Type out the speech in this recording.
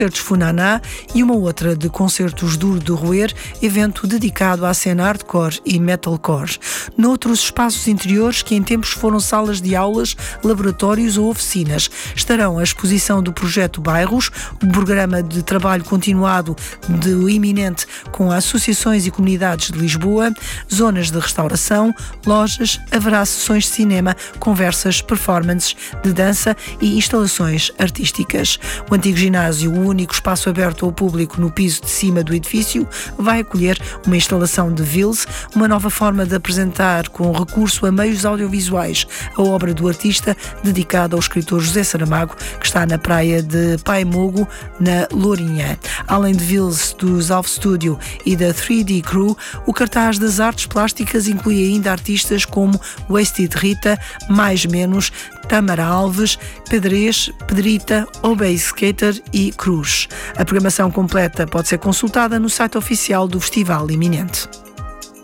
concertos Funaná e uma outra de concertos Duro de Roer, evento dedicado à cena hardcore e metalcore. Noutros espaços interiores, que em tempos foram salas de aulas, laboratórios ou oficinas, estarão a exposição do projeto Bairros, um programa de trabalho continuado do iminente com associações e comunidades de Lisboa, zonas de restauração, lojas, haverá sessões de cinema, conversas, performances de dança e instalações artísticas. O antigo ginásio, o único espaço aberto ao público no piso de cima do edifício, vai acolher uma instalação de Vils, uma nova forma de apresentar com recurso a meios audiovisuais a obra do artista dedicada ao escritor José Saramago, que está na praia de Paimogo, na Lourinhã. Além de Vils, dos Alf Studio e da 3D Crew, o cartaz das artes plásticas inclui ainda artistas como Wasted Rita, Mais Menos, Tamara Alves, Pedrez, Pedrita, Obey Skater e Cruz. A programação completa pode ser consultada no site oficial do festival iminente.